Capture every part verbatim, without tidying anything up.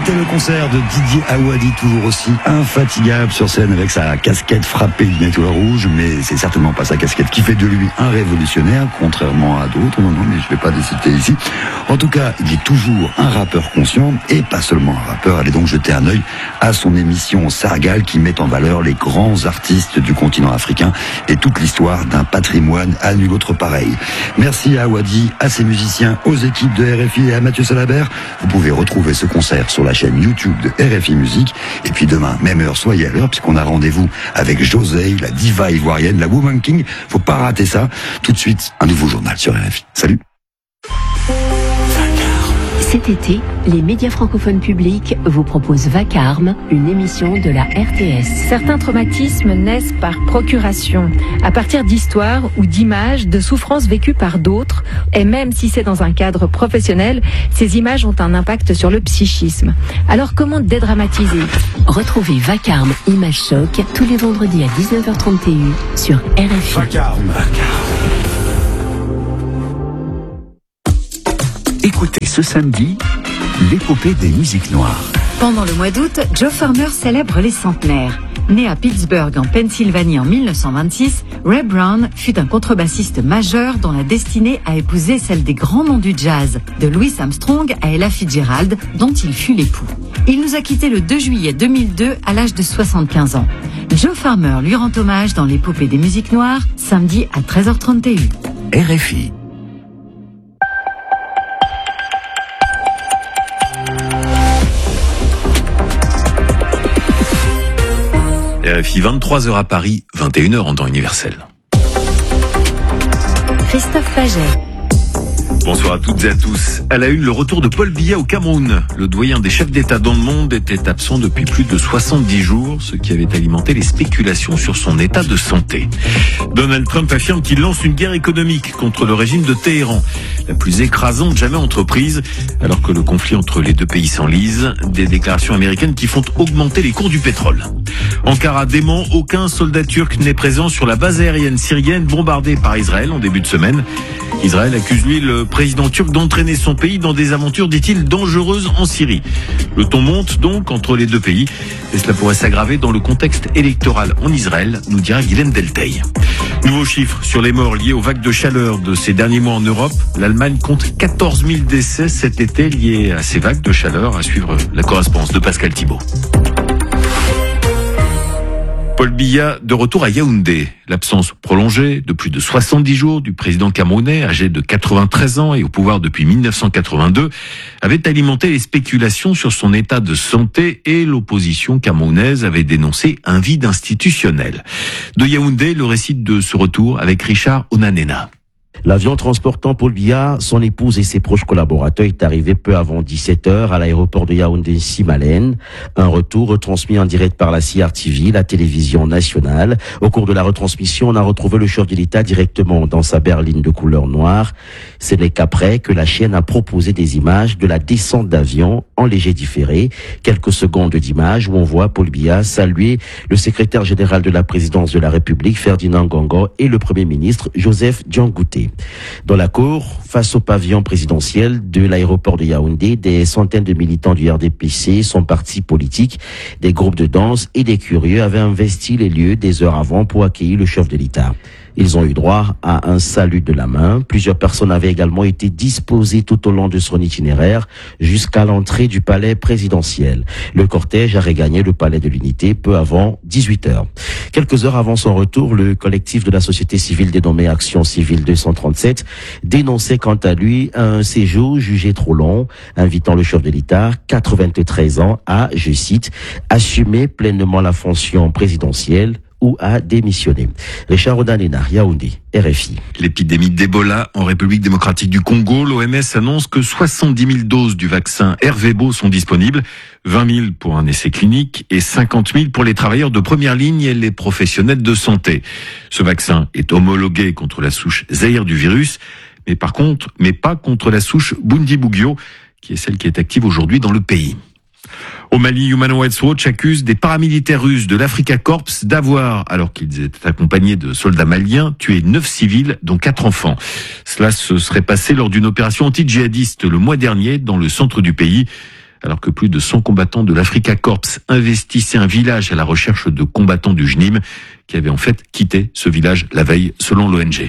C'était le concert de Didier Awadi, toujours aussi infatigable sur scène avec sa casquette frappée d'une étoile rouge, mais c'est certainement pas sa casquette qui fait de lui un révolutionnaire, contrairement à d'autres. Non, non, mais je vais pas les citer ici. En tout cas, il est toujours un rappeur conscient, et pas seulement un rappeur. Allez donc jeter un œil à son émission Sargal, qui met en valeur les grands artistes du continent africain et toute l'histoire d'un patrimoine à nul autre pareil. Merci à Awadi, à ses musiciens, aux équipes de R F I et à Mathieu Salabert. Vous pouvez retrouver ce concert sur la chaîne YouTube de R F I Musique. Et puis demain, même heure, soyez à l'heure, puisqu'on a rendez-vous avec José, la diva ivoirienne, la Woman King. Faut pas rater ça. Tout de suite, un nouveau journal sur R F I. Salut. Cet été, les médias francophones publics vous proposent Vacarme, une émission de la R T S. Certains traumatismes naissent par procuration, à partir d'histoires ou d'images de souffrances vécues par d'autres, et même si c'est dans un cadre professionnel, ces images ont un impact sur le psychisme. Alors comment dédramatiser ? Retrouvez Vacarme, Image Choc, tous les vendredis à dix-neuf heures trente sur R F I. Vacarme. Écoutez ce samedi, l'épopée des musiques noires. Pendant le mois d'août, Joe Farmer célèbre les centenaires. Né à Pittsburgh en Pennsylvanie en mille neuf cent vingt-six, Ray Brown fut un contrebassiste majeur dont la destinée a épousé celle des grands noms du jazz, de Louis Armstrong à Ella Fitzgerald, dont il fut l'époux. Il nous a quittés le deux juillet deux mille deux à l'âge de soixante-quinze ans. Joe Farmer lui rend hommage dans l'épopée des musiques noires, samedi à treize heures trente et une. R F I. R F I, vingt-trois heures à Paris, vingt et une heures en temps universel. Christophe Paget. Bonsoir à toutes et à tous. À la une, le retour de Paul Biya au Cameroun. Le doyen des chefs d'État dans le monde était absent depuis plus de soixante-dix jours, ce qui avait alimenté les spéculations sur son état de santé. Donald Trump affirme qu'il lance une guerre économique contre le régime de Téhéran, la plus écrasante jamais entreprise, alors que le conflit entre les deux pays s'enlise. Des déclarations américaines qui font augmenter les cours du pétrole. Ankara dément, aucun soldat turc n'est présent sur la base aérienne syrienne bombardée par Israël en début de semaine. Israël accuse lui le président turc d'entraîner son pays dans des aventures, dit-il, dangereuses en Syrie. Le ton monte donc entre les deux pays et cela pourrait s'aggraver dans le contexte électoral en Israël, nous dira Guylaine Delteil. Nouveaux chiffres sur les morts liés aux vagues de chaleur de ces derniers mois en Europe. L'Allemagne compte quatorze mille décès cet été liés à ces vagues de chaleur. À suivre la correspondance de Pascal Thibault. Paul Biya de retour à Yaoundé. L'absence prolongée de plus de soixante-dix jours du président camerounais, âgé de quatre-vingt-treize ans et au pouvoir depuis mille neuf cent quatre-vingt-deux, avait alimenté les spéculations sur son état de santé et l'opposition camerounaise avait dénoncé un vide institutionnel. De Yaoundé, le récit de ce retour avec Richard Onanena. L'avion transportant Paul Biya, son épouse et ses proches collaborateurs est arrivé peu avant dix-sept heures à l'aéroport de Yaoundé-Simalène. Un retour retransmis en direct par la C R T V, la télévision nationale. Au cours de la retransmission, on a retrouvé le chef de l'État directement dans sa berline de couleur noire. Ce n'est qu'après que la chaîne a proposé des images de la descente d'avion en léger différé. Quelques secondes d'images où on voit Paul Biya saluer le secrétaire général de la présidence de la République, Ferdinand Gongo, et le premier ministre, Joseph Diangouté. Dans la cour, face au pavillon présidentiel de l'aéroport de Yaoundé, des centaines de militants du R D P C, son parti politique, des groupes de danse et des curieux avaient investi les lieux des heures avant pour accueillir le chef de l'État. Ils ont eu droit à un salut de la main. Plusieurs personnes avaient également été disposées tout au long de son itinéraire jusqu'à l'entrée du palais présidentiel. Le cortège a regagné le palais de l'Unité peu avant dix-huit heures. Quelques heures avant son retour, le collectif de la société civile dénommé Action Civile deux cent trente-sept dénonçait quant à lui un séjour jugé trop long, invitant le chef de l'État, quatre-vingt-treize ans, à, je cite, assumer pleinement la fonction présidentielle ou à démissionner. Richard Odanena, Yaoundé, R F I. L'épidémie d'Ebola en République démocratique du Congo, l'O M S annonce que soixante-dix mille doses du vaccin Ervebo sont disponibles, vingt mille pour un essai clinique et cinquante mille pour les travailleurs de première ligne et les professionnels de santé. Ce vaccin est homologué contre la souche Zaïre du virus, mais par contre, mais pas contre la souche Bundibugyo, qui est celle qui est active aujourd'hui dans le pays. Au Mali, Human Rights Watch accuse des paramilitaires russes de l'Africa Corps d'avoir, alors qu'ils étaient accompagnés de soldats maliens, tué neuf civils, dont quatre enfants. Cela se serait passé lors d'une opération anti-djihadiste le mois dernier dans le centre du pays. alors que plus de cent combattants de l'Africa Corps investissaient un village à la recherche de combattants du J N I M qui avaient en fait quitté ce village la veille, selon l'O N G.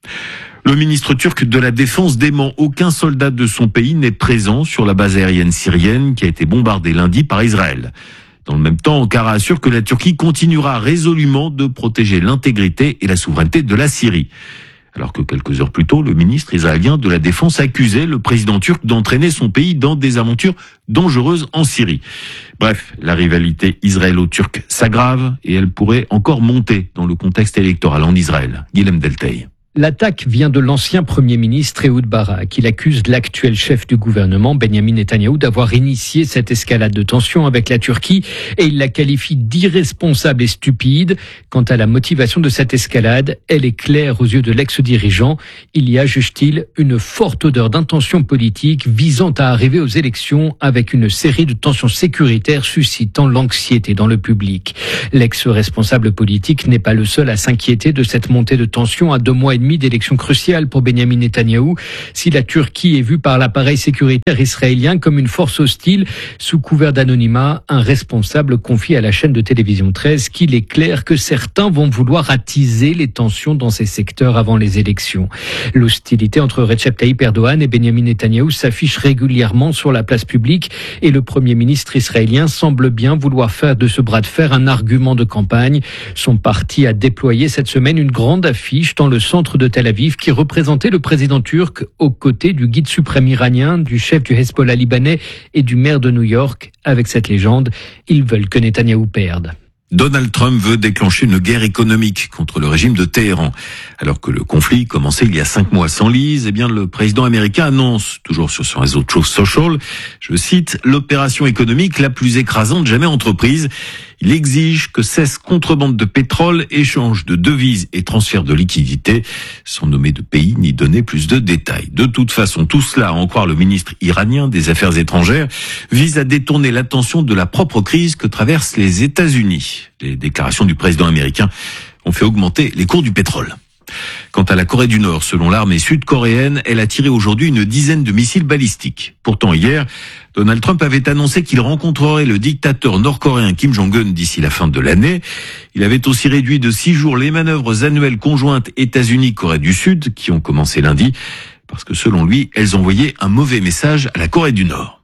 Le ministre turc de la Défense dément aucun soldat de son pays n'est présent sur la base aérienne syrienne qui a été bombardée lundi par Israël. Dans le même temps, Ankara assure que la Turquie continuera résolument de protéger l'intégrité et la souveraineté de la Syrie. Alors que quelques heures plus tôt, le ministre israélien de la Défense accusait le président turc d'entraîner son pays dans des aventures dangereuses en Syrie. Bref, la rivalité israélo-turque s'aggrave et elle pourrait encore monter dans le contexte électoral en Israël. Guilhem Deltey. L'attaque vient de l'ancien Premier ministre Ehud Barak. Il accuse l'actuel chef du gouvernement, Benyamin Netanyahou, d'avoir initié cette escalade de tension avec la Turquie et il la qualifie d'irresponsable et stupide. Quant à la motivation de cette escalade, elle est claire aux yeux de l'ex-dirigeant. Il y a, juge-t-il, une forte odeur d'intention politique visant à arriver aux élections avec une série de tensions sécuritaires suscitant l'anxiété dans le public. L'ex-responsable politique n'est pas le seul à s'inquiéter de cette montée de tension à deux mois et demi d'élections cruciales pour Benyamin Netanyahou. Si la Turquie est vue par l'appareil sécuritaire israélien comme une force hostile, sous couvert d'anonymat, un responsable confie à la chaîne de télévision treize qu'il est clair que certains vont vouloir attiser les tensions dans ces secteurs avant les élections. L'hostilité entre Recep Tayyip Erdogan et Benyamin Netanyahou s'affiche régulièrement sur la place publique et le Premier ministre israélien semble bien vouloir faire de ce bras de fer un argument de campagne. Son parti a déployé cette semaine une grande affiche dans le centre de Tel Aviv qui représentait le président turc aux côtés du guide suprême iranien, du chef du Hezbollah libanais et du maire de New York. Avec cette légende, ils veulent que Netanyahou perde. Donald Trump veut déclencher une guerre économique contre le régime de Téhéran. Alors que le conflit commençait il y a cinq mois sans lise, eh bien, le président américain annonce, toujours sur son réseau Truth Social, je cite, l'opération économique la plus écrasante jamais entreprise. Il exige que cesse contrebande de pétrole, échange de devises et transfert de liquidités, sans nommer de pays ni donner plus de détails. De toute façon, tout cela, à en croire le ministre iranien des Affaires étrangères, vise à détourner l'attention de la propre crise que traversent les États-Unis. Les déclarations du président américain ont fait augmenter les cours du pétrole. Quant à la Corée du Nord, selon l'armée sud-coréenne, elle a tiré aujourd'hui une dizaine de missiles balistiques. Pourtant, hier, Donald Trump avait annoncé qu'il rencontrerait le dictateur nord-coréen Kim Jong-un d'ici la fin de l'année. Il avait aussi réduit de six jours les manœuvres annuelles conjointes États-Unis-Corée du Sud, qui ont commencé lundi, parce que selon lui, elles envoyaient un mauvais message à la Corée du Nord.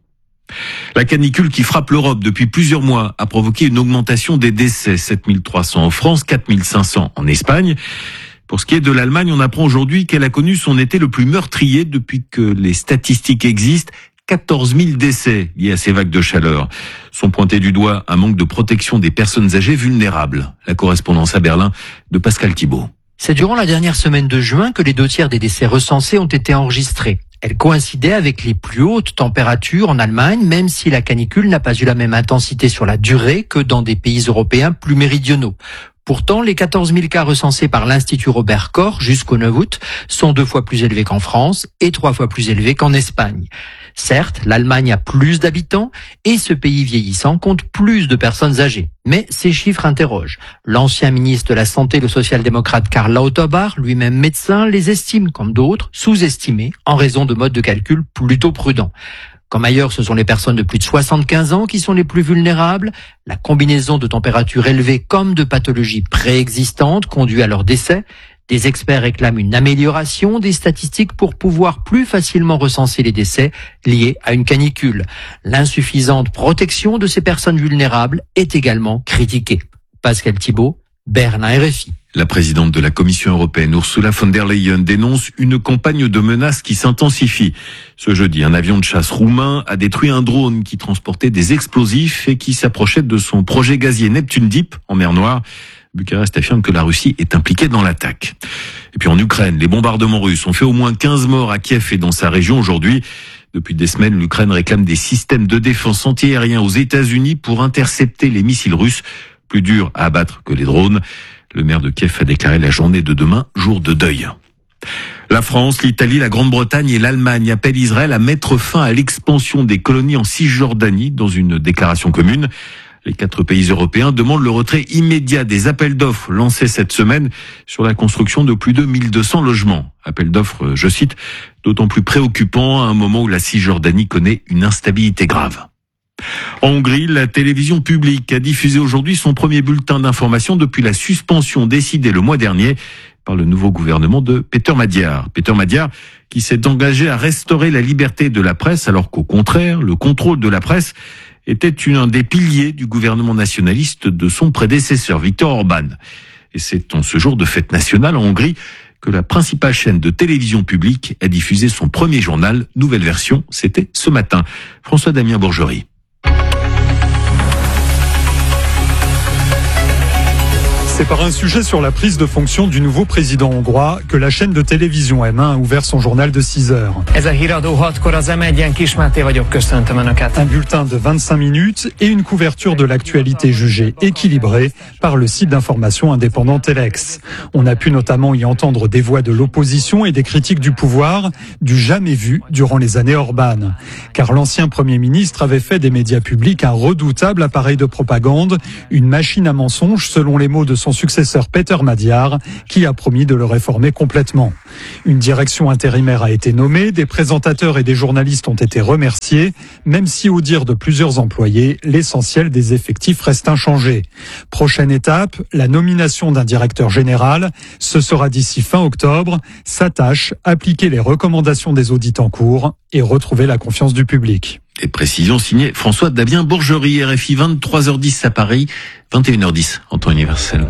La canicule qui frappe l'Europe depuis plusieurs mois a provoqué une augmentation des décès, sept mille trois cents en France, quatre mille cinq cents en Espagne. Pour ce qui est de l'Allemagne, on apprend aujourd'hui qu'elle a connu son été le plus meurtrier depuis que les statistiques existent. quatorze mille décès liés à ces vagues de chaleur. Sont pointés du doigt un manque de protection des personnes âgées vulnérables. La correspondance à Berlin de Pascal Thibault. C'est durant la dernière semaine de juin que les deux tiers des décès recensés ont été enregistrés. Elle coïncidait avec les plus hautes températures en Allemagne, même si la canicule n'a pas eu la même intensité sur la durée que dans des pays européens plus méridionaux. Pourtant, les quatorze mille cas recensés par l'Institut Robert Koch jusqu'au neuf août sont deux fois plus élevés qu'en France et trois fois plus élevés qu'en Espagne. Certes, l'Allemagne a plus d'habitants et ce pays vieillissant compte plus de personnes âgées. Mais ces chiffres interrogent. L'ancien ministre de la Santé, le social-démocrate Karl Lauterbach, lui-même médecin, les estime, comme d'autres, sous-estimés en raison de modes de calcul plutôt prudents. Comme ailleurs, ce sont les personnes de plus de soixante-quinze ans qui sont les plus vulnérables. La combinaison de températures élevées comme de pathologies préexistantes conduit à leur décès. Des experts réclament une amélioration des statistiques pour pouvoir plus facilement recenser les décès liés à une canicule. L'insuffisante protection de ces personnes vulnérables est également critiquée. Pascal Thibault, Berlin, R F I. La présidente de la Commission européenne, Ursula von der Leyen, dénonce une campagne de menaces qui s'intensifie. Ce jeudi, un avion de chasse roumain a détruit un drone qui transportait des explosifs et qui s'approchait de son projet gazier Neptune Deep en mer Noire. Bucarest affirme que la Russie est impliquée dans l'attaque. Et puis en Ukraine, les bombardements russes ont fait au moins quinze morts à Kiev et dans sa région aujourd'hui. Depuis des semaines, l'Ukraine réclame des systèmes de défense antiaériens aux États-Unis pour intercepter les missiles russes, plus durs à abattre que les drones. Le maire de Kiev a déclaré la journée de demain jour de deuil. La France, l'Italie, la Grande-Bretagne et l'Allemagne appellent Israël à mettre fin à l'expansion des colonies en Cisjordanie dans une déclaration commune. Les quatre pays européens demandent le retrait immédiat des appels d'offres lancés cette semaine sur la construction de plus de mille deux cents logements. Appels d'offres, je cite, d'autant plus préoccupants à un moment où la Cisjordanie connaît une instabilité grave. En Hongrie, la télévision publique a diffusé aujourd'hui son premier bulletin d'information depuis la suspension décidée le mois dernier par le nouveau gouvernement de Péter Magyar. Péter Magyar qui s'est engagé à restaurer la liberté de la presse alors qu'au contraire, le contrôle de la presse était un des piliers du gouvernement nationaliste de son prédécesseur, Viktor Orban. Et c'est en ce jour de fête nationale en Hongrie que la principale chaîne de télévision publique a diffusé son premier journal. Nouvelle version, c'était ce matin. François-Damien Bourgerie. C'est par un sujet sur la prise de fonction du nouveau président hongrois que la chaîne de télévision M un a ouvert son journal de six heures. Un bulletin de vingt-cinq minutes et une couverture de l'actualité jugée équilibrée par le site d'information indépendant Telex. On a pu notamment y entendre des voix de l'opposition et des critiques du pouvoir, du jamais vu durant les années Orban. Car l'ancien Premier ministre avait fait des médias publics un redoutable appareil de propagande, une machine à mensonges selon les mots de son successeur Péter Magyar, qui a promis de le réformer complètement. Une direction intérimaire a été nommée, des présentateurs et des journalistes ont été remerciés, même si au dire de plusieurs employés, l'essentiel des effectifs reste inchangé. Prochaine étape, la nomination d'un directeur général. Ce sera d'ici fin octobre. Sa tâche, appliquer les recommandations des audits en cours et retrouver la confiance du public. Et précision signée François-Damien Bourgerie, R F I, vingt-trois heures dix à Paris, vingt et une heures dix en temps universel.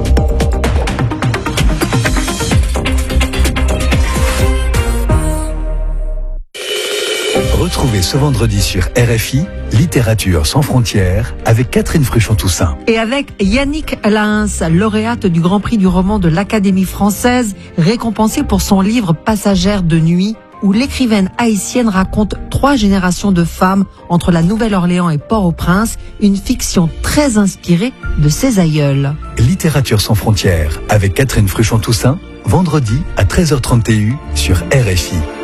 Retrouvez ce vendredi sur R F I, Littérature sans frontières, avec Catherine Fruchon-Toussaint. Et avec Yannick Lahens, lauréate du Grand Prix du roman de l'Académie française, récompensée pour son livre Passagère de nuit, où l'écrivaine haïtienne raconte trois générations de femmes entre la Nouvelle-Orléans et Port-au-Prince, une fiction très inspirée de ses aïeuls. Littérature sans frontières, avec Catherine Fruchon-Toussaint, vendredi à treize heures trente sur R F I.